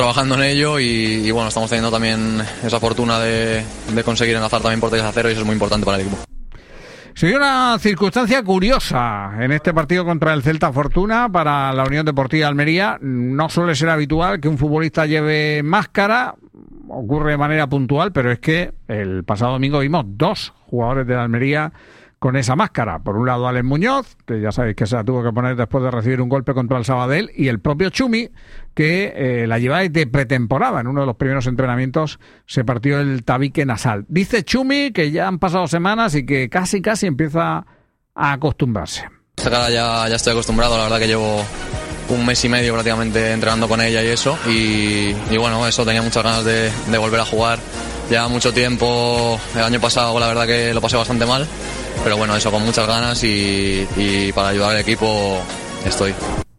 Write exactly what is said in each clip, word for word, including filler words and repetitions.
trabajando en ello y, y bueno, estamos teniendo también esa fortuna de, de conseguir enlazar también porterías a cero y eso es muy importante para el equipo. Se dio una circunstancia curiosa en este partido contra el Celta Fortuna para la Unión Deportiva Almería. No suele ser habitual que un futbolista lleve máscara, ocurre de manera puntual, pero es que el pasado domingo vimos dos jugadores de la Almería con esa máscara. Por un lado, Alex Muñoz, que ya sabéis que se la tuvo que poner después de recibir un golpe contra el Sabadell, y el propio Chumi, que eh, la lleva desde pretemporada. En uno de los primeros entrenamientos se partió el tabique nasal. Dice Chumi que ya han pasado semanas y que casi casi empieza a acostumbrarse. Esta cara ya, ya estoy acostumbrado, la verdad que llevo un mes y medio prácticamente entrenando con ella y eso, y, y bueno, eso, tenía muchas ganas de, de volver a jugar. Ya mucho tiempo, el año pasado la verdad que lo pasé bastante mal, pero bueno, eso, con muchas ganas y, y para ayudar al equipo estoy.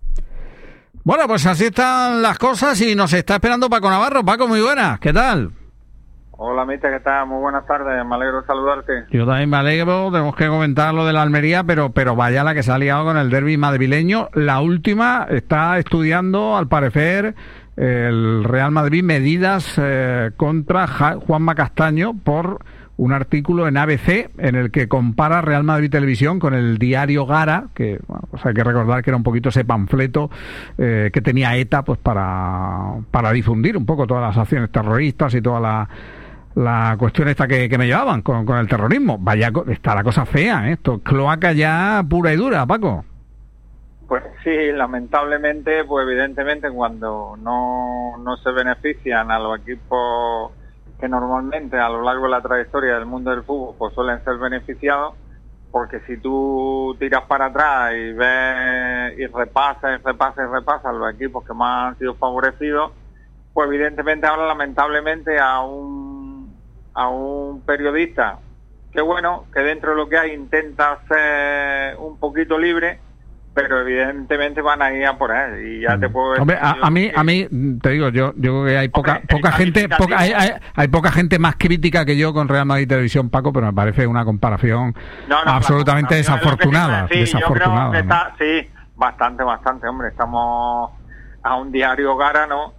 Bueno, pues así están las cosas y nos está esperando Paco Navarro. Paco, muy buenas, ¿qué tal? Hola, Mister, ¿qué tal? Muy buenas tardes, me alegro de saludarte. Yo también me alegro, tenemos que comentar lo de la Almería, pero, pero vaya la que se ha liado con el derbi madrileño. La última está estudiando, al parecer, el Real Madrid medidas eh, contra ja- Juanma Castaño por un artículo en A B C en el que compara Real Madrid Televisión con el diario Gara, que bueno, pues hay que recordar que era un poquito ese panfleto eh, que tenía ETA pues para, para difundir un poco todas las acciones terroristas y toda la la cuestión esta que, que me llevaban con, con el terrorismo. Vaya, está la cosa fea, ¿eh? Esto, cloaca ya pura y dura, Paco. Pues sí, lamentablemente, pues evidentemente cuando no, no se benefician a los equipos que normalmente a lo largo de la trayectoria del mundo del fútbol pues suelen ser beneficiados, porque si tú tiras para atrás y ves y repasas y repasas y repasas los equipos que más han sido favorecidos, pues evidentemente ahora lamentablemente a un a un periodista que bueno, que dentro de lo que hay intenta ser un poquito libre, pero evidentemente van a ir a por él y ya te puedo decir. Hombre, a, a mí, que... a mí te digo, yo, yo creo que hay poca, Hombre, poca gente, poca, hay, hay, hay poca gente más crítica que yo con Real Madrid Televisión, Paco, pero me parece una comparación no, no, absolutamente desafortunada, sí, desafortunada. Yo creo que ¿no? está, sí, bastante, bastante, hombre, estamos a un diario Gara, ¿no?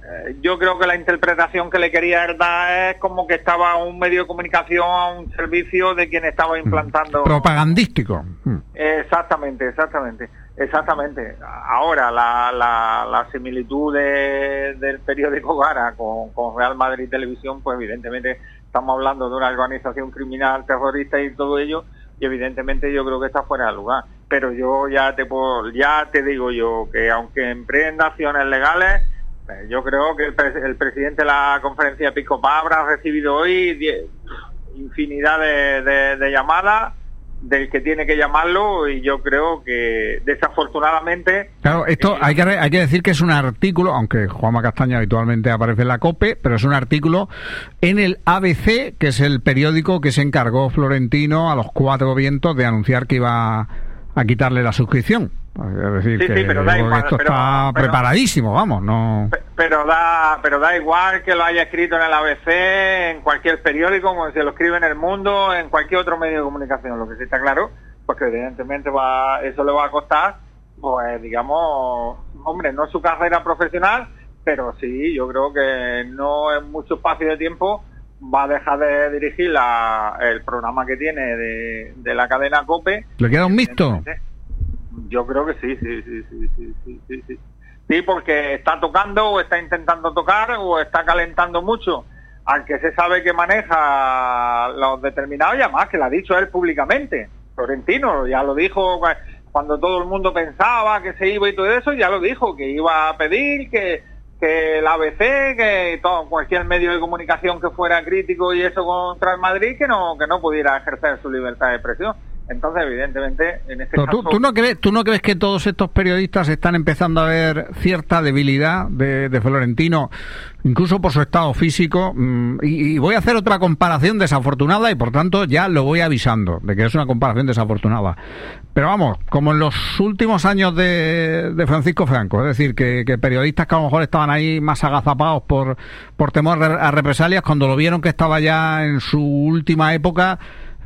Yo creo que la interpretación que le quería dar es como que estaba un medio de comunicación a un servicio de quien estaba implantando... Propagandístico. Exactamente, exactamente, exactamente. Ahora, la, la, la similitud de, del periódico Gara con, con Real Madrid Televisión, pues evidentemente estamos hablando de una organización criminal, terrorista y todo ello, y evidentemente yo creo que está fuera de lugar. Pero yo ya te puedo, ya te digo yo que aunque emprenda acciones legales, yo creo que el, pre- el presidente de la conferencia episcopal habrá recibido hoy die- infinidad de, de, de llamadas del que tiene que llamarlo, y yo creo que desafortunadamente... Claro, esto eh, hay que hay que decir que es un artículo, aunque Juanma Castaño habitualmente aparece en la COPE, pero es un artículo en el A B C, que es el periódico que se encargó Florentino a los cuatro vientos de anunciar que iba a quitarle la suscripción. Es decir, sí, que sí, pero da igual, esto pero, está pero, preparadísimo, vamos, no... Pero da pero da igual que lo haya escrito en el A B C, en cualquier periódico, como se lo escribe en El Mundo, en cualquier otro medio de comunicación. Lo que sí está claro, porque evidentemente va eso le va a costar, pues digamos, hombre, no su carrera profesional, pero sí, yo creo que no en mucho espacio de tiempo va a dejar de dirigir la, el programa que tiene de, de la cadena COPE. ¿Le queda un mixto? Yo creo que sí, sí, sí, sí, sí, sí, sí, sí. Sí, porque está tocando o está intentando tocar o está calentando mucho al que se sabe que maneja los determinados, y además que lo ha dicho él públicamente. Florentino ya lo dijo cuando todo el mundo pensaba que se iba y todo eso, ya lo dijo, que iba a pedir que, que el A B C, que todo, cualquier medio de comunicación que fuera crítico y eso contra el Madrid, que no, que no pudiera ejercer su libertad de expresión. Entonces, evidentemente, en este ¿Tú, caso... ¿tú, no crees, ¿Tú no crees que todos estos periodistas están empezando a ver cierta debilidad de, de Florentino, incluso por su estado físico? Y, y voy a hacer otra comparación desafortunada y, por tanto, ya lo voy avisando de que es una comparación desafortunada. Pero vamos, como en los últimos años de, de Francisco Franco, es decir, que, que periodistas que a lo mejor estaban ahí más agazapados por, por temor a represalias, cuando lo vieron que estaba ya en su última época,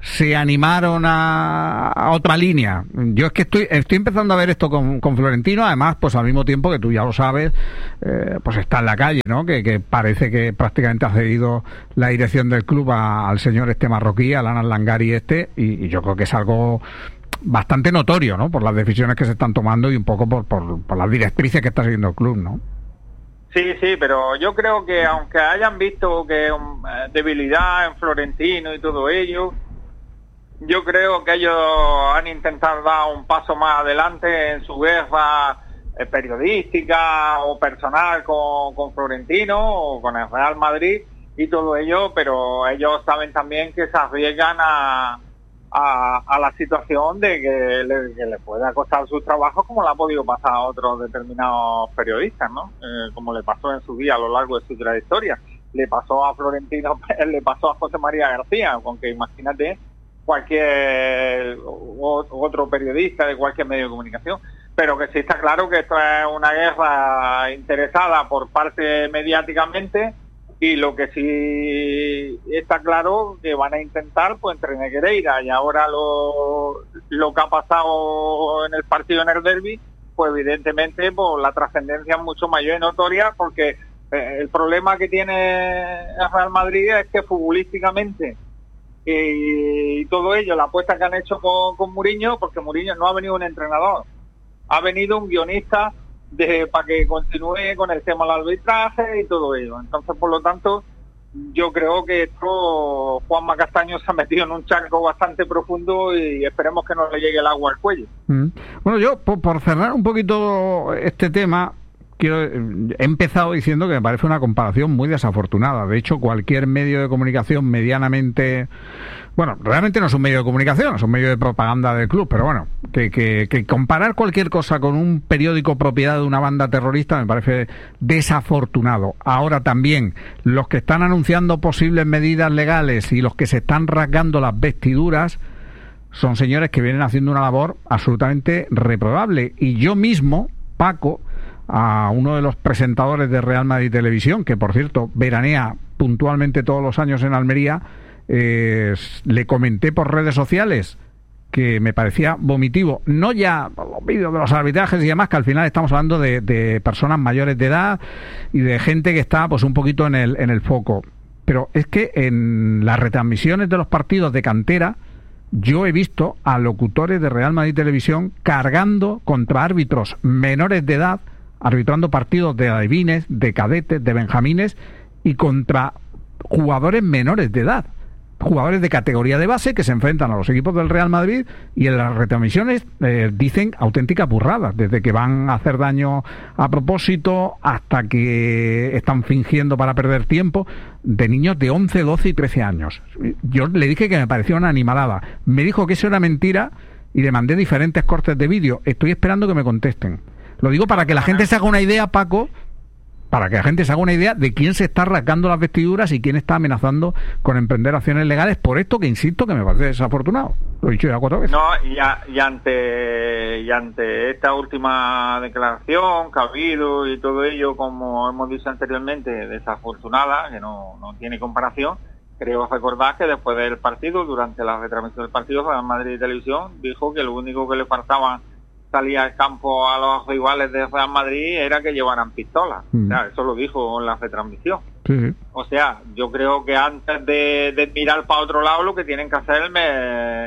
se animaron a, a otra línea. Yo es que estoy estoy empezando a ver esto con, con Florentino, además, pues al mismo tiempo que tú ya lo sabes, eh, pues está en la calle, ¿no? Que, que parece que prácticamente ha cedido la dirección del club a, al señor este marroquí, al Anas Langari este, y, y yo creo que es algo bastante notorio, ¿no? Por las decisiones que se están tomando y un poco por, por, por las directrices que está siguiendo el club, ¿no? Sí, sí, pero yo creo que aunque hayan visto que um, debilidad en Florentino y todo ello, yo creo que ellos han intentado dar un paso más adelante en su guerra eh, periodística o personal con, con Florentino o con el Real Madrid y todo ello, pero ellos saben también que se arriesgan a, a, a la situación de que le, que le pueda costar su trabajo, como le ha podido pasar a otros determinados periodistas, ¿no? Eh, como le pasó en su día a lo largo de su trayectoria. Le pasó a Florentino, le pasó a José María García, aunque imagínate cualquier o, otro periodista de cualquier medio de comunicación, pero que sí está claro que esto es una guerra interesada por parte mediáticamente, y lo que sí está claro que van a intentar, pues entre Negreira y ahora lo, lo que ha pasado en el partido en el derbi, pues evidentemente pues la trascendencia es mucho mayor y notoria, porque eh, el problema que tiene el Real Madrid es que futbolísticamente y, y todo ello, la apuesta que han hecho con, con Mourinho, porque Mourinho no ha venido un entrenador, ha venido un guionista de para que continúe con el tema del arbitraje y todo ello. Entonces, por lo tanto, yo creo que esto, Juanma Castaño se ha metido en un charco bastante profundo y esperemos que no le llegue el agua al cuello. Mm. Bueno, yo, por, por cerrar un poquito este tema, quiero he empezado diciendo que me parece una comparación muy desafortunada. De hecho, cualquier medio de comunicación medianamente... Bueno, realmente no es un medio de comunicación, es un medio de propaganda del club, pero bueno, que, que, que comparar cualquier cosa con un periódico propiedad de una banda terrorista me parece desafortunado. Ahora también, los que están anunciando posibles medidas legales y los que se están rasgando las vestiduras son señores que vienen haciendo una labor absolutamente reprobable. Y yo mismo, Paco, a uno de los presentadores de Real Madrid Televisión, que por cierto veranea puntualmente todos los años en Almería, Eh, le comenté por redes sociales que me parecía vomitivo, no ya los vídeos de los arbitrajes y demás, que al final estamos hablando de, de personas mayores de edad y de gente que está pues un poquito en el, en el foco, pero es que en las retransmisiones de los partidos de cantera yo he visto a locutores de Real Madrid Televisión cargando contra árbitros menores de edad, arbitrando partidos de alevines, de cadetes, de benjamines y contra jugadores menores de edad, jugadores de categoría de base que se enfrentan a los equipos del Real Madrid, y en las retransmisiones eh, dicen auténticas burradas, desde que van a hacer daño a propósito hasta que están fingiendo para perder tiempo, de niños de once, doce y trece años. Yo le dije que me parecía una animalada, me dijo que eso era mentira y le mandé diferentes cortes de vídeo. Estoy esperando que me contesten. Lo digo para que la gente se haga una idea, Paco, para que la gente se haga una idea de quién se está rasgando las vestiduras y quién está amenazando con emprender acciones legales por esto, que insisto que me parece desafortunado. Lo he dicho ya cuatro veces. No, y, a, y ante y ante esta última declaración que ha habido y todo ello, como hemos dicho anteriormente, desafortunada, que no, no tiene comparación, creo recordar que después del partido, durante la retransmisión del partido, Real Madrid Televisión dijo que lo único que le faltaba salir al campo a los rivales de Real Madrid era que llevaran pistolas. Mm. O sea, eso lo dijo en la retransmisión. Sí, sí. O sea, yo creo que antes de, de mirar para otro lado, lo que tienen que hacer es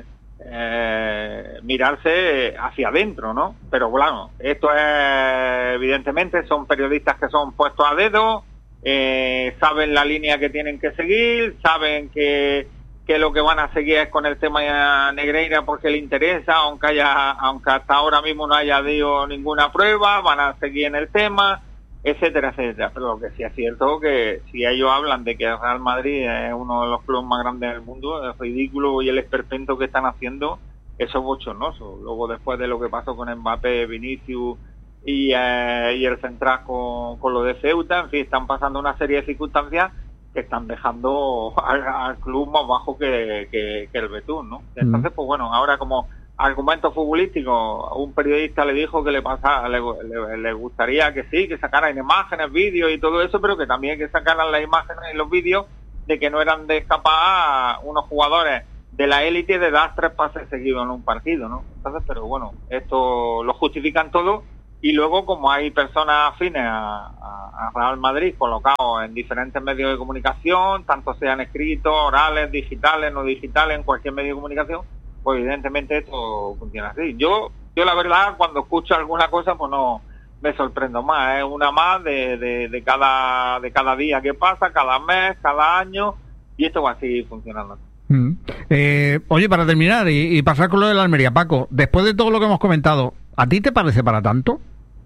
eh, mirarse hacia adentro, ¿no? Pero claro, esto es, evidentemente, son periodistas que son puestos a dedo, eh, saben la línea que tienen que seguir, saben que que lo que van a seguir es con el tema de Negreira porque le interesa, aunque haya, aunque hasta ahora mismo no haya dado ninguna prueba, van a seguir en el tema, etcétera, etcétera. Pero lo que sí es cierto que si ellos hablan de que el Real Madrid es uno de los clubes más grandes del mundo, el ridículo y el esperpento que están haciendo, eso es bochornoso. Luego, después de lo que pasó con Mbappé, Vinicius y, eh, y el Central con, con lo de Ceuta, en fin, están pasando una serie de circunstancias que están dejando al, al club más bajo que, que, que el Betún, ¿no? Entonces, pues bueno, ahora como argumento futbolístico, un periodista le dijo que le pasa, le, le, le gustaría que sí, que sacaran imágenes, vídeos y todo eso, pero que también que sacaran las imágenes y los vídeos de que no eran de escapar unos jugadores de la élite de dar tres pases seguidos en un partido, ¿no? Entonces, pero bueno, esto lo justifican todo, y luego como hay personas afines a, a, a Real Madrid colocados en diferentes medios de comunicación, tanto sean escritos, orales, digitales, no digitales, en cualquier medio de comunicación, pues evidentemente esto funciona así. Yo, yo la verdad, cuando escucho alguna cosa, pues no me sorprendo más, es una más de, de, de cada de cada día que pasa, cada mes, cada año, y esto va así funcionando. Mm. Eh, oye, para terminar y, y pasar con lo de la Almería, Paco, después de todo lo que hemos comentado, ¿a ti te parece para tanto?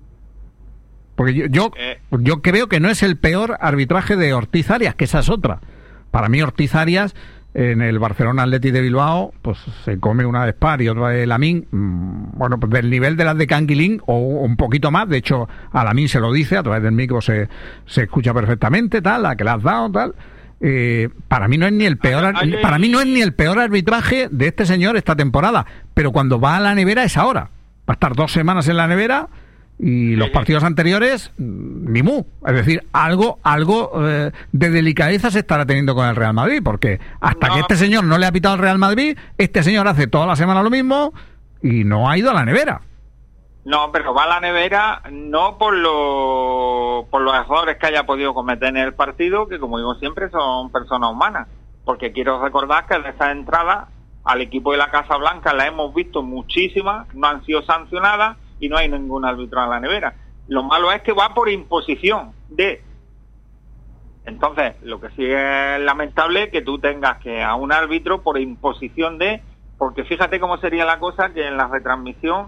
Porque yo yo, eh. yo creo que no es el peor arbitraje de Ortiz Arias, que esa es otra. Para mí Ortiz Arias en el Barcelona Athletic de Bilbao, pues se come una de Spar y otra de Lamine, mmm, bueno, pues del nivel de las de Canguilín o un poquito más. De hecho, a Lamine se lo dice, a través del micro se, se escucha perfectamente, tal, la que le has dado, tal. Eh, para mí no es ni el peor ar- para mí no es ni el peor arbitraje de este señor esta temporada, pero cuando va a la nevera es ahora. Va a estar dos semanas en la nevera y los partidos anteriores ni mu. Es decir, algo algo eh, de delicadeza se estará teniendo con el Real Madrid, porque hasta no. que este señor no le ha pitado al Real Madrid, este señor hace toda la semana lo mismo y no ha ido a la nevera. No, pero va a la nevera no por lo, por los errores que haya podido cometer en el partido, que como digo siempre son personas humanas, porque quiero recordar que de esas entradas al equipo de la Casa Blanca la hemos visto muchísimas, no han sido sancionadas y no hay ningún árbitro en la nevera. Lo malo es que va por imposición de... Entonces, lo que sí es lamentable es que tú tengas que a un árbitro por imposición de... Porque fíjate cómo sería la cosa que en la retransmisión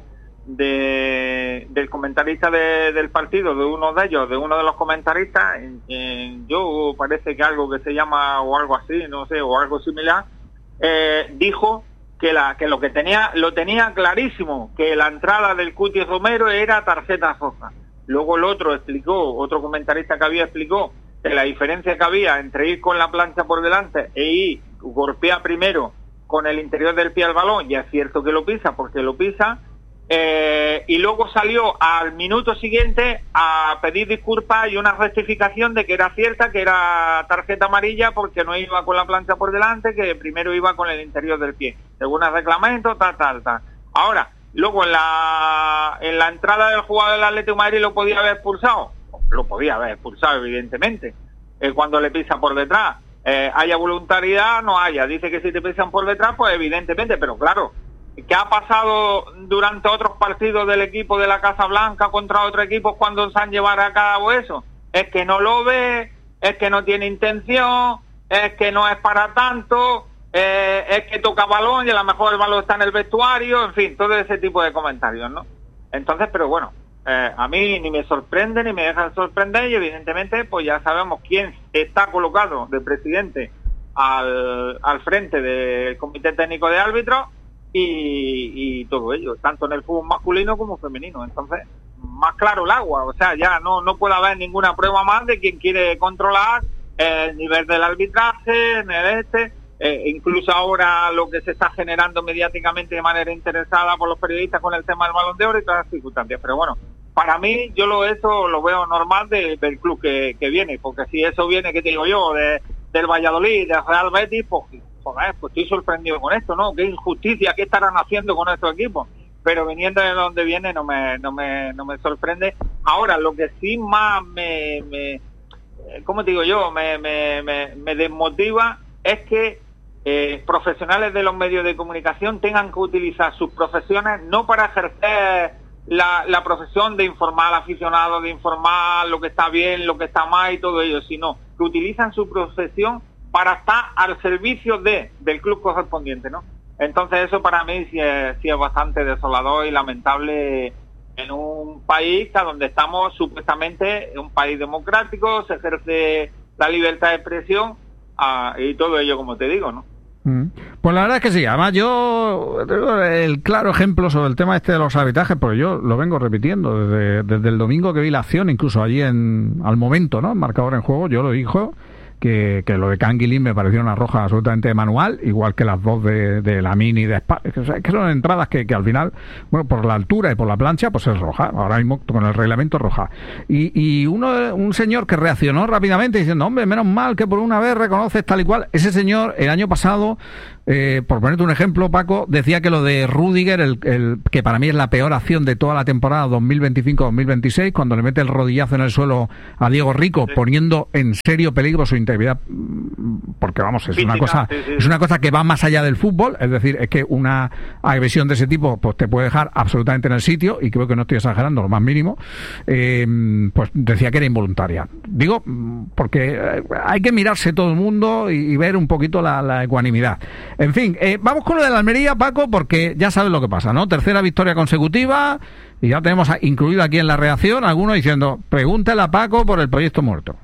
de del comentarista de, del partido, de uno de ellos, de uno de los comentaristas, en, en, yo parece que algo que se llama o algo así, no sé, o algo similar, eh, dijo que la que lo que tenía lo tenía clarísimo, que la entrada del Cuti Romero era tarjeta roja. Luego el otro explicó, otro comentarista que había explicó que la diferencia que había entre ir con la plancha por delante e ir golpear primero con el interior del pie al balón, y es cierto que lo pisa porque lo pisa. Eh, y luego salió al minuto siguiente a pedir disculpas y una rectificación de que era cierta, que era tarjeta amarilla porque no iba con la plancha por delante, que primero iba con el interior del pie, según el reglamento, tal, tal, tal. Ahora, luego en la en la entrada del jugador del Atlético de Madrid lo podía haber expulsado, lo podía haber expulsado evidentemente, eh, cuando le pisa por detrás, eh, haya voluntariedad, no haya, dice que si te pisan por detrás, pues evidentemente, pero claro, ¿qué ha pasado durante otros partidos del equipo de la Casa Blanca contra otros equipos cuando se han llevado a cabo eso? Es que no lo ve, es que no tiene intención, es que no es para tanto, eh, es que toca balón y a lo mejor el balón está en el vestuario, en fin, todo ese tipo de comentarios, ¿no? Entonces, pero bueno, eh, a mí ni me sorprende ni me deja de sorprender, y evidentemente pues ya sabemos quién está colocado de presidente al, al frente del Comité Técnico de Árbitros, Y, y todo ello, tanto en el fútbol masculino como femenino. Entonces, más claro el agua, o sea, ya no no puede haber ninguna prueba más de quien quiere controlar el nivel del arbitraje, en el este, eh, incluso ahora lo que se está generando mediáticamente de manera interesada por los periodistas con el tema del Balón de Oro y todas las circunstancias. Pero bueno, para mí, yo lo eso lo veo normal de, del club que, que viene, porque si eso viene, ¿qué te digo yo?, de, del Valladolid, del Real Betis, pues joder, pues estoy sorprendido con esto, ¿no? Qué injusticia, qué estarán haciendo con estos equipos. Pero viniendo de donde viene no me no me no me sorprende. Ahora, lo que sí más me, me ¿cómo te digo yo? Me me me, me desmotiva es que eh, profesionales de los medios de comunicación tengan que utilizar sus profesiones no para ejercer la, la profesión de informar al aficionado, de informar lo que está bien, lo que está mal y todo ello, sino que utilizan su profesión para estar al servicio de del club correspondiente, ¿no? Entonces eso para mí sí es, sí es bastante desolador y lamentable en un país que donde estamos supuestamente un país democrático, se ejerce la libertad de expresión ah, y todo ello, como te digo, ¿no? Pues la verdad es que sí. Además yo, el claro ejemplo sobre el tema este de los arbitrajes, porque yo lo vengo repitiendo desde, desde el domingo que vi la acción, incluso allí en al momento, ¿no? En Marcador en Juego, yo lo dijo que, que lo de Canguilín me pareció una roja absolutamente manual, igual que las dos de, de Lamine y de Spar, que, o sea, que son entradas que, que al final, bueno, por la altura y por la plancha, pues es roja, ahora mismo con el reglamento roja. Y, y uno un señor que reaccionó rápidamente diciendo, hombre, menos mal que por una vez reconoces tal y cual, ese señor el año pasado eh, por ponerte un ejemplo, Paco, decía que lo de Rüdiger, el, el que para mí es la peor acción de toda la temporada dos mil veinticinco dos mil veintiséis, cuando le mete el rodillazo en el suelo a Diego Rico, sí, poniendo en serio peligro su integridad, porque vamos, es Física, una cosa sí, sí. es una cosa que va más allá del fútbol, es decir, es que una agresión de ese tipo pues te puede dejar absolutamente en el sitio, y creo que no estoy exagerando lo más mínimo. Eh, pues decía que era involuntaria. Digo, porque hay que mirarse todo el mundo y, y ver un poquito la, la ecuanimidad. En fin, eh, vamos con lo de la Almería, Paco, porque ya sabes lo que pasa, ¿no? Tercera victoria consecutiva, y ya tenemos incluido aquí en la reacción algunos diciendo, pregúntale a Paco por el proyecto muerto.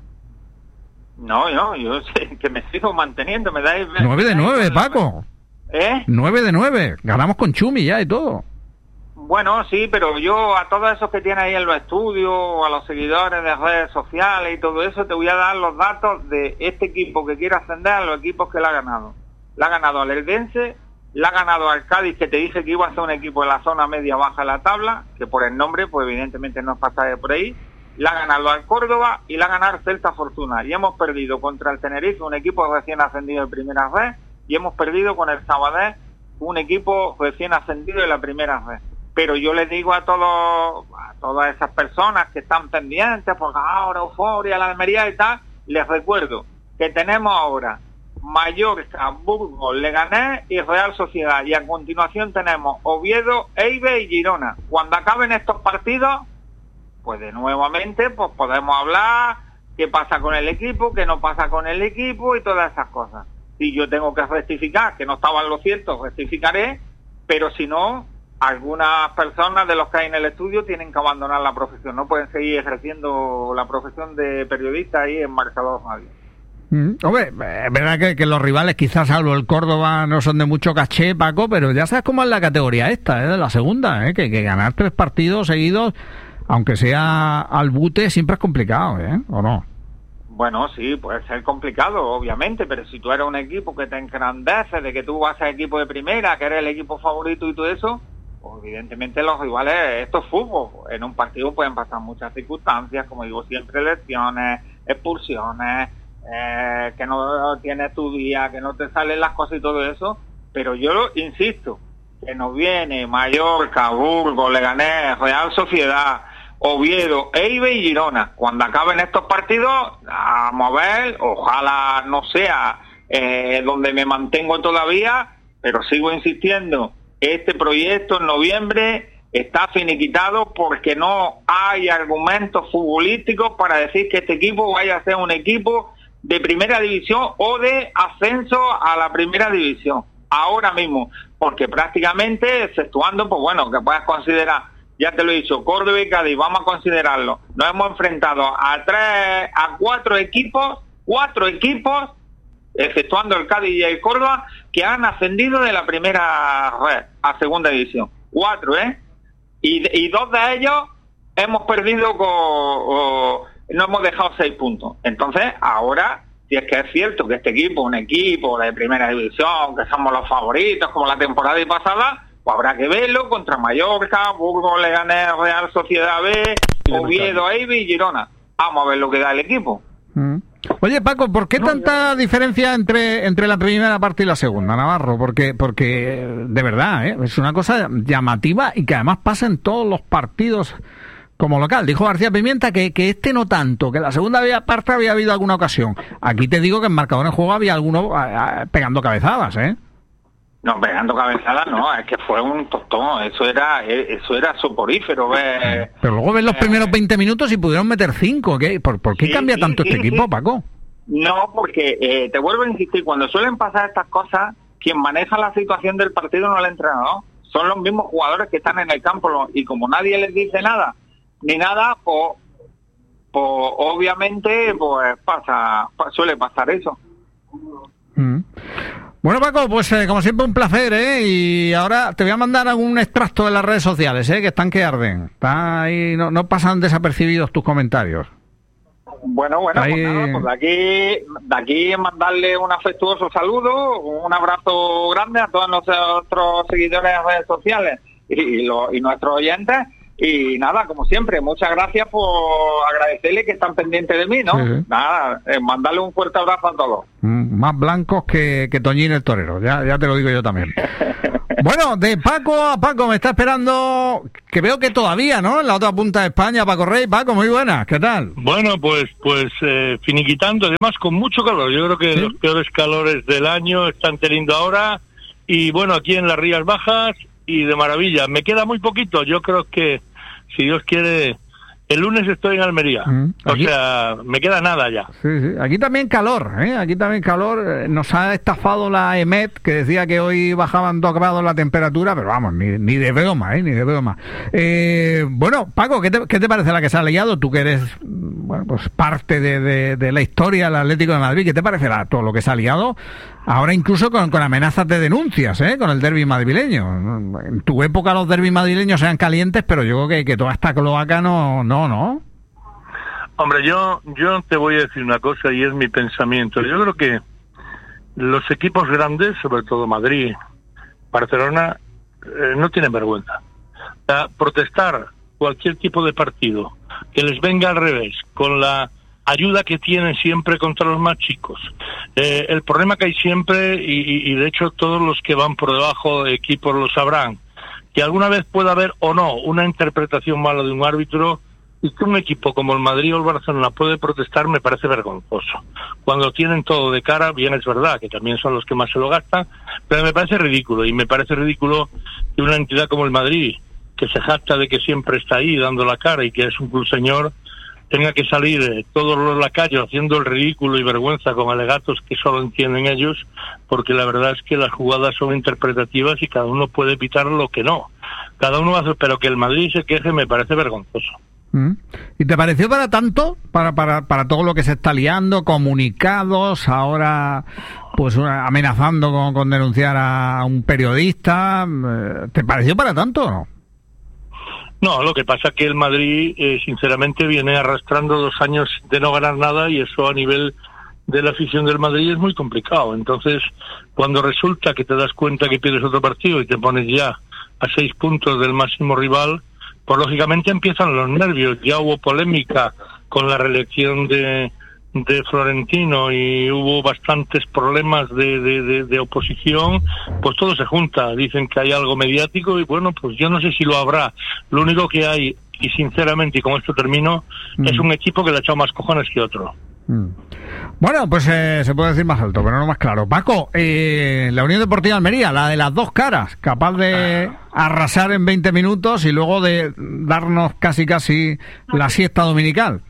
No, no, yo sé que me sigo manteniendo, me dais... nueve de nueve, Paco. ¿Eh? nueve de nueve, ganamos con Chumi ya y todo. Bueno, sí, pero yo a todos esos que tienes ahí en los estudios, a los seguidores de redes sociales y todo eso, te voy a dar los datos de este equipo que quiere ascender a los equipos que le ha ganado. Le ha ganado al Eldense, le ha ganado al Cádiz, que te dije que iba a ser un equipo en la zona media-baja de la tabla, que por el nombre, pues evidentemente no es pasaje por ahí. Le ha ganado al Córdoba y le ha ganado al Celta Fortuna. Y hemos perdido contra el Tenerife, un equipo recién ascendido de primera vez, y hemos perdido con el Sabadell, un equipo recién ascendido de la primera vez. Pero yo les digo a todos, a todas esas personas que están pendientes, porque ahora euforia, la Almería y tal, les recuerdo que tenemos ahora Mallorca, Burgos, Leganés y Real Sociedad, y a continuación tenemos Oviedo, Eibar y Girona. Cuando acaben estos partidos, pues de nuevamente pues podemos hablar qué pasa con el equipo, qué no pasa con el equipo y todas esas cosas. Si yo tengo que rectificar, que no estaba en lo cierto, rectificaré, pero si no, algunas personas de los que hay en el estudio tienen que abandonar la profesión, no pueden seguir ejerciendo la profesión de periodista ahí en Marcador Radio. Mm, hombre, es verdad que, que los rivales, quizás salvo el Córdoba, no son de mucho caché, Paco, pero ya sabes cómo es la categoría esta, ¿eh? De la segunda, ¿eh? que, que ganar tres partidos seguidos, aunque sea al bute, siempre es complicado, ¿eh? ¿O no? Bueno, sí, puede ser complicado, obviamente, pero si tú eres un equipo que te engrandece, de que tú vas a ser equipo de primera, que eres el equipo favorito y todo eso, pues evidentemente los rivales, esto es fútbol. En un partido pueden pasar muchas circunstancias, como digo siempre, lesiones, expulsiones, eh, que no tienes tu día, que no te salen las cosas y todo eso, pero yo insisto, que nos viene Mallorca, Burgos, Leganés, Real Sociedad, Oviedo, Eibar y Girona. Cuando acaben estos partidos, vamos a ver, ojalá no sea eh, donde me mantengo todavía, pero sigo insistiendo, este proyecto en noviembre está finiquitado porque no hay argumentos futbolísticos para decir que este equipo vaya a ser un equipo de primera división o de ascenso a la primera división, ahora mismo, porque prácticamente, exceptuando, pues bueno, que puedas considerar, ya te lo he dicho, Córdoba y Cádiz, vamos a considerarlo, nos hemos enfrentado a tres, a cuatro equipos, cuatro equipos, exceptuando el Cádiz y el Córdoba, que han ascendido de la primera red a segunda división. Cuatro, ¿eh? Y, y dos de ellos hemos perdido con... O, no hemos dejado seis puntos. Entonces, ahora, si es que es cierto que este equipo, un equipo de primera división, que somos los favoritos, como la temporada pasada, pues habrá que verlo contra Mallorca, Burgos, Leganés, Real Sociedad B, Oviedo, Eibar y Girona. Vamos a ver lo que da el equipo. Mm. Oye, Paco, ¿por qué no, tanta yo... diferencia entre entre la primera parte y la segunda, Navarro? Porque porque de verdad, ¿eh? Es una cosa llamativa y que además pasa en todos los partidos como local. Dijo García Pimienta que, que este no tanto, que la segunda parte había habido alguna ocasión. Aquí te digo que en marcador en juego había alguno a, a, pegando cabezadas, ¿eh? No, pegando cabezadas no, es que fue un tostón, eso era eso era soporífero. Ver, Pero luego ves los eh, primeros veinte minutos y pudieron meter cinco, ¿qué? ¿Por, por qué sí, cambia tanto sí, este sí, equipo, sí. Paco? No, porque eh, te vuelvo a insistir, cuando suelen pasar estas cosas, quien maneja la situación del partido no es el entrenador, son los mismos jugadores que están en el campo, y como nadie les dice nada, ni nada, pues, pues obviamente pues pasa, suele pasar eso. Mm. Bueno, Paco, pues eh, como siempre un placer, ¿eh? Y ahora te voy a mandar algún extracto de las redes sociales, ¿eh? Que están que arden. Está ahí, no, no pasan desapercibidos tus comentarios. Bueno, bueno, ahí... pues nada, pues de aquí, de aquí mandarle un afectuoso saludo, un abrazo grande a todos nuestros seguidores en redes sociales y, y, lo, y nuestros oyentes, Y nada, como siempre, muchas gracias por agradecerle que están pendientes de mí, ¿no? Sí. Nada, eh, mandarle un fuerte abrazo a todos. Mm, más blancos que, que Toñín el torero, ya, ya te lo digo yo también. Bueno, de Paco a Paco me está esperando, que veo que todavía, ¿no? En la otra punta de España, Paco Rey. Paco, muy buenas, ¿qué tal? Bueno, pues pues eh, finiquitando, además con mucho calor. Yo creo que ¿sí? Los peores calores del año están teniendo ahora. Y bueno, aquí en las Rías Bajas y de maravilla. Me queda muy poquito, yo creo que, si Dios quiere, el lunes estoy en Almería. Mm, o sea, me queda nada ya. Sí, sí. Aquí también calor, ¿eh? Aquí también calor. Nos ha estafado la EMET, que decía que hoy bajaban dos grados la temperatura, pero vamos, ni, ni de broma, ¿eh? Ni de broma. Eh, bueno, Paco, ¿qué te, ¿qué te parece la que se ha liado? Tú que eres, bueno, pues parte de, de, de la historia del Atlético de Madrid, ¿qué te parece la, todo lo que se ha liado? Ahora incluso con, con amenazas de denuncias, ¿eh? Con el derbi madrileño. En tu época los derbis madrileños eran calientes, pero yo creo que, que toda esta cloaca no, no, no. Hombre, yo, yo te voy a decir una cosa y es mi pensamiento. Yo creo que los equipos grandes, sobre todo Madrid, Barcelona, eh, no tienen vergüenza. O sea, protestar cualquier tipo de partido que les venga al revés, con la ayuda que tienen siempre contra los más chicos. Eh, el problema que hay siempre, y, y de hecho todos los que van por debajo de equipos lo sabrán, que alguna vez pueda haber o no una interpretación mala de un árbitro, y que un equipo como el Madrid o el Barcelona puede protestar me parece vergonzoso. Cuando tienen todo de cara, bien es verdad, que también son los que más se lo gastan, pero me parece ridículo, y me parece ridículo que una entidad como el Madrid, que se jacta de que siempre está ahí dando la cara y que es un club señor, tenga que salir eh, todos los lacayos haciendo el ridículo y vergüenza con alegatos que solo entienden ellos, porque la verdad es que las jugadas son interpretativas y cada uno puede pitar lo que no. Cada uno hace, pero que el Madrid se queje me parece vergonzoso. Mm. ¿Y te pareció para tanto? Para, para, para todo lo que se está liando, comunicados, ahora pues amenazando con, con denunciar a un periodista, ¿te pareció para tanto o no? No, lo que pasa es que el Madrid, eh, sinceramente, viene arrastrando dos años de no ganar nada y eso a nivel de la afición del Madrid es muy complicado. Entonces, cuando resulta que te das cuenta que pierdes otro partido y te pones ya a seis puntos del máximo rival, pues lógicamente empiezan los nervios. Ya hubo polémica con la reelección de, de Florentino y hubo bastantes problemas de, de, de, de oposición, pues todo se junta. Dicen que hay algo mediático y bueno, pues yo no sé si lo habrá. Lo único que hay, y sinceramente, y con esto termino, mm. es un equipo que le ha echado más cojones que otro. Mm. Bueno, pues eh, se puede decir más alto, pero no más claro. Paco, eh, la Unión Deportiva Almería, la de las dos caras, capaz de arrasar en veinte minutos y luego de darnos casi casi la siesta dominical.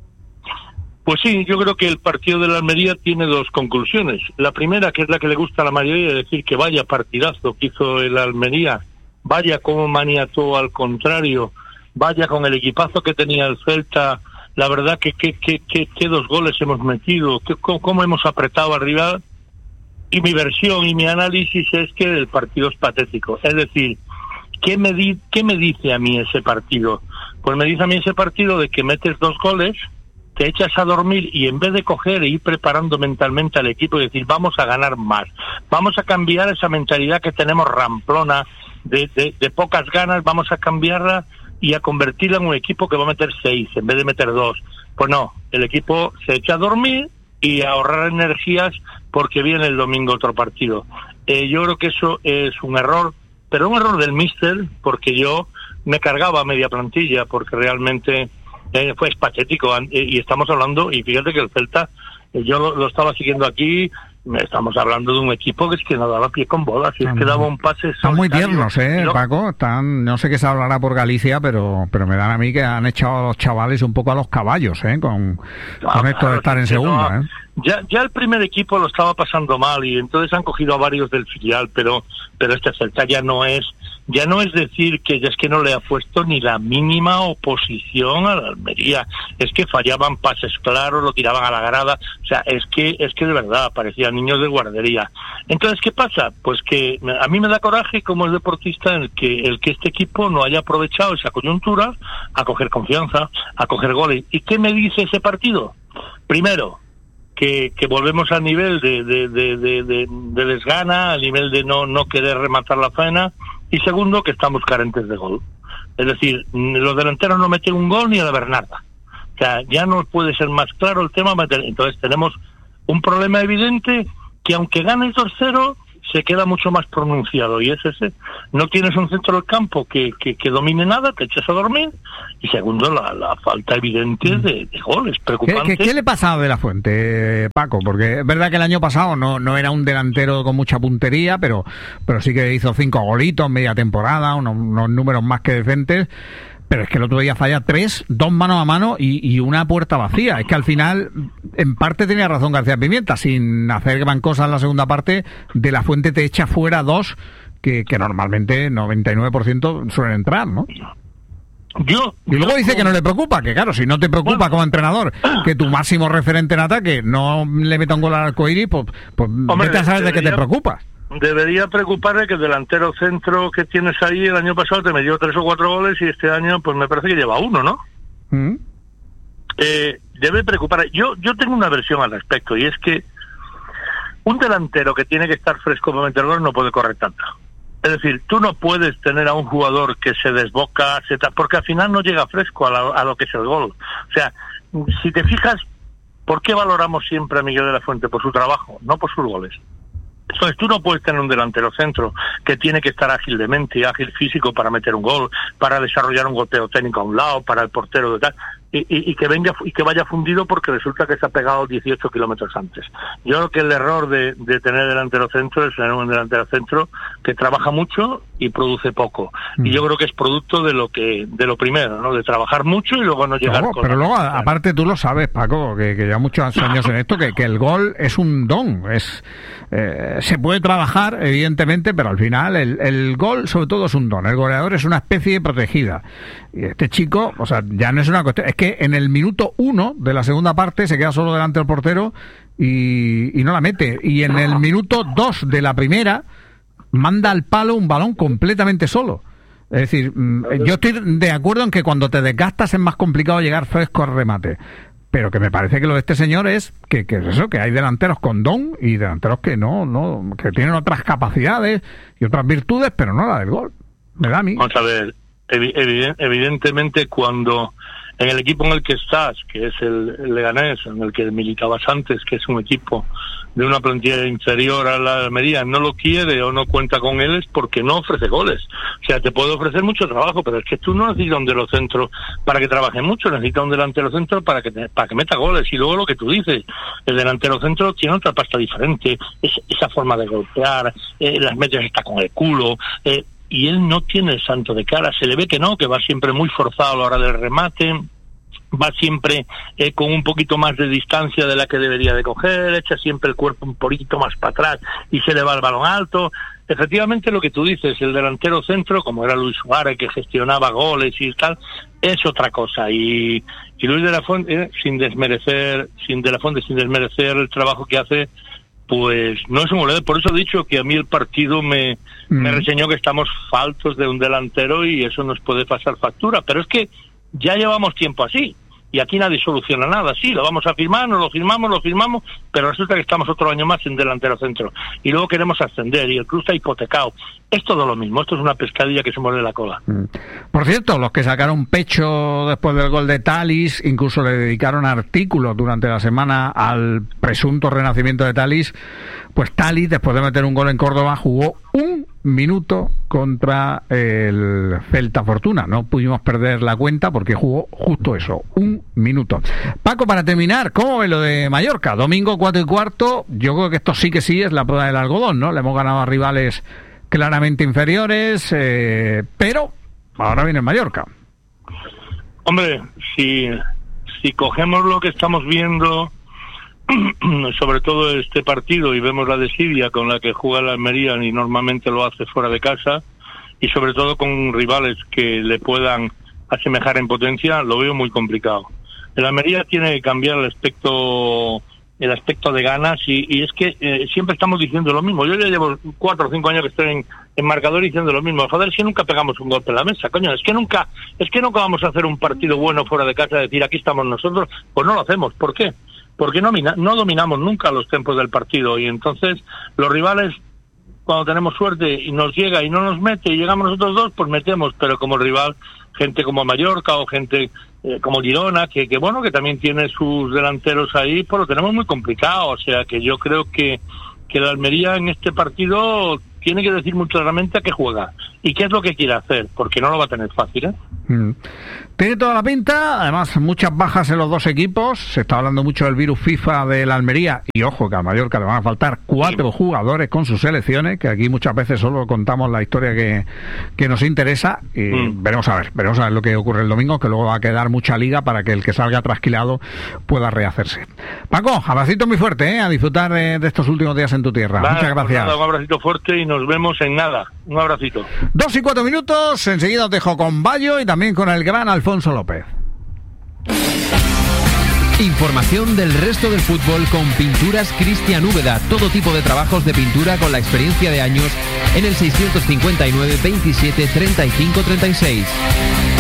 Pues sí, yo creo que el partido de la Almería tiene dos conclusiones. La primera, que es la que le gusta a la mayoría, es decir, que vaya partidazo que hizo el Almería, vaya como maniató al contrario, vaya con el equipazo que tenía el Celta. La verdad que qué que, que, que dos goles hemos metido, que, cómo, cómo hemos apretado al rival. Y mi versión y mi análisis es que el partido es patético. Es decir, ¿qué me, di, ¿qué me dice a mí ese partido? Pues me dice a mí ese partido de que metes dos goles, te echas a dormir y en vez de coger e ir preparando mentalmente al equipo y decir vamos a ganar más, vamos a cambiar esa mentalidad que tenemos ramplona de, de, de pocas ganas, vamos a cambiarla y a convertirla en un equipo que va a meter seis en vez de meter dos. Pues no, el equipo se echa a dormir y a ahorrar energías porque viene el domingo otro partido. Eh, yo creo que eso es un error, pero un error del míster, porque yo me cargaba a media plantilla, porque realmente eh, fue patético. Eh, y estamos hablando, y fíjate que el Celta, eh, yo lo, lo estaba siguiendo aquí, estamos hablando de un equipo que es que no daba pie con bola, si es que daba un pase. Están muy tiernos, ¿eh, no, Paco? Están, no sé qué se hablará por Galicia, pero pero me dan a mí que han echado a los chavales un poco a los caballos, ¿eh? Con, no, con esto de estar en segunda, ¿eh? Ya, ya el primer equipo lo estaba pasando mal y entonces han cogido a varios del filial, pero pero este Celta ya no es ya no es decir que ya es que no le ha puesto ni la mínima oposición a la Almería, es que fallaban pases claros, lo tiraban a la grada, o sea, es que es que de verdad parecían niños de guardería. Entonces, ¿qué pasa? Pues que a mí me da coraje como el deportista el que el que este equipo no haya aprovechado esa coyuntura a coger confianza, a coger goles. ¿Y qué me dice ese partido? Primero, Que, que volvemos al nivel de, de, de, de, de, de desgana, al nivel de no, no querer rematar la faena, y segundo, que estamos carentes de gol. Es decir, los delanteros no meten un gol ni a la Bernarda. O sea, ya no puede ser más claro el tema. Entonces tenemos un problema evidente que aunque ganes dos cero, se queda mucho más pronunciado, y es ese. No tienes un centro del campo que, que, que domine nada, te echas a dormir, y segundo, la, la falta evidente de, de goles, preocupante. ¿Qué, qué, ¿Qué le pasa a De la Fuente, Paco? Porque es verdad que el año pasado no, no era un delantero con mucha puntería, pero, pero sí que hizo cinco golitos en media temporada, unos, unos números más que decentes. Pero es que el otro día falla tres, dos manos a mano y, y una puerta vacía. Es que al final, en parte tenía razón García Pimienta, sin hacer gran cosa en la segunda parte, De la Fuente te echa fuera dos que, que normalmente noventa y nueve por ciento suelen entrar, ¿no? Yo, y luego yo, dice que no le preocupa, que claro, si no te preocupa bueno, como entrenador que tu máximo referente en ataque no le meta un gol al arcoíris, pues, pues hombre, vete a saber de qué te preocupas. Debería preocuparle que el delantero centro que tienes ahí el año pasado te metió tres o cuatro goles y este año pues me parece que lleva uno, ¿no? ¿Mm? Eh, debe preocupar. Yo yo tengo una versión al respecto, y es que un delantero que tiene que estar fresco para meter gol no puede correr tanto. Es decir, tú no puedes tener a un jugador que se desboca, se ta- porque al final no llega fresco a, la, a lo que es el gol. O sea, si te fijas, ¿por qué valoramos siempre a Miguel de la Fuente? Por su trabajo, no por sus goles. Entonces tú no puedes tener un delantero centro que tiene que estar ágil de mente, ágil físico para meter un gol, para desarrollar un golpeo técnico a un lado, para el portero de tal, y, y, y que venga y que vaya fundido porque resulta que se ha pegado dieciocho kilómetros antes. Yo creo que el error de, de tener delantero centro es tener un delantero centro que trabaja mucho y produce poco. Mm. Y yo creo que es producto de lo que de lo primero, ¿no? De trabajar mucho y luego no llegar. No, con pero luego, aparte tú lo sabes, Paco, que, que ya muchos años en esto, que, que el gol es un don, es eh, se puede trabajar, evidentemente, pero al final el, el gol sobre todo es un don. El goleador es una especie protegida. Y este chico, o sea, ya no es una cuestión, es que en el minuto uno de la segunda parte se queda solo delante del portero y, y no la mete. Y en el minuto dos de la primera manda al palo un balón completamente solo. Es decir, yo estoy de acuerdo en que cuando te desgastas es más complicado llegar fresco al remate. Pero que me parece que lo de este señor es que, que eso, que hay delanteros con don y delanteros que no, no, que tienen otras capacidades y otras virtudes, pero no la del gol. Me da a mí. Vamos a ver, evi- evidentemente cuando en el equipo en el que estás, que es el, el Leganés, en el que militabas antes, que es un equipo de una plantilla inferior a la Almería, no lo quiere o no cuenta con él, es porque no ofrece goles. O sea, te puede ofrecer mucho trabajo, pero es que tú no necesitas un delantero para que trabaje mucho, necesitas un delantero centro para que te, para que meta goles. Y luego lo que tú dices, el delantero centro tiene otra pasta diferente, es, esa forma de golpear, eh, las medias está con el culo, eh, y él no tiene el santo de cara, se le ve que no, que va siempre muy forzado a la hora del remate, va siempre eh, con un poquito más de distancia de la que debería de coger, echa siempre el cuerpo un poquito más para atrás y se le va el balón alto. Efectivamente lo que tú dices, el delantero centro, como era Luis Suárez, que gestionaba goles y tal, es otra cosa. Y, y Luis de la Fuente, eh, sin desmerecer, sin de la Fuente, sin desmerecer el trabajo que hace, pues no es un goleador. Por eso he dicho que a mí el partido me, mm. me reseñó que estamos faltos de un delantero y eso nos puede pasar factura. Pero es que ya llevamos tiempo así y aquí nadie soluciona nada. Sí, lo vamos a firmar, nos lo firmamos, lo firmamos, pero resulta que estamos otro año más en delantero centro y luego queremos ascender y el club está hipotecado. Es todo lo mismo, esto es una pescadilla que se muerde la cola. Por cierto, los que sacaron pecho después del gol de Thalys, incluso le dedicaron artículos durante la semana al presunto renacimiento de Thalys, pues Thalys, después de meter un gol en Córdoba, jugó un minuto contra el Celta Fortuna. No pudimos perder la cuenta porque jugó justo eso, un minuto. Paco, para terminar, ¿cómo ve lo de Mallorca? Domingo cuatro y cuarto, yo creo que esto sí que sí es la prueba del algodón, ¿no? Le hemos ganado a rivales claramente inferiores, eh, pero ahora viene el Mallorca. Hombre, si, si cogemos lo que estamos viendo, sobre todo este partido, y vemos la desidia con la que juega la Almería y normalmente lo hace fuera de casa, y sobre todo con rivales que le puedan asemejar en potencia, lo veo muy complicado. El Almería tiene que cambiar el aspecto el aspecto de ganas y, y es que eh, siempre estamos diciendo lo mismo. Yo ya llevo cuatro o cinco años que estoy en, en marcador diciendo lo mismo. Joder, es que nunca pegamos un golpe en la mesa, coño. Es que nunca es que nunca vamos a hacer un partido bueno fuera de casa, decir aquí estamos nosotros. Pues no lo hacemos. ¿Por qué? Porque no, no dominamos nunca los tiempos del partido y entonces los rivales cuando tenemos suerte y nos llega y no nos mete y llegamos nosotros dos, pues metemos, pero como rival, gente como Mallorca o gente eh, como Girona, que, que bueno, que también tiene sus delanteros ahí, pues lo tenemos muy complicado, o sea que yo creo que, que la Almería en este partido tiene que decir muy claramente a qué juega y qué es lo que quiere hacer, porque no lo va a tener fácil, ¿eh? Mm. Tiene toda la pinta, además muchas bajas en los dos equipos, se está hablando mucho del virus FIFA de la Almería, y ojo que a Mallorca le van a faltar cuatro sí. jugadores con sus selecciones, que aquí muchas veces solo contamos la historia que, que nos interesa, y mm. veremos a ver, veremos a ver lo que ocurre el domingo, que luego va a quedar mucha liga para que el que salga trasquilado pueda rehacerse. Paco, abracito muy fuerte, ¿eh? A disfrutar de, de estos últimos días en tu tierra. Vale, muchas gracias. Pues nada, un abracito fuerte y nos vemos en nada. Un abracito. Dos y cuatro minutos, enseguida os dejo con Bayo y también con el gran Alfonso López. Información del resto del fútbol con Pinturas Cristian Úbeda. Todo tipo de trabajos de pintura con la experiencia de años en el seiscientos cincuenta y nueve veintisiete treinta y cinco treinta y seis.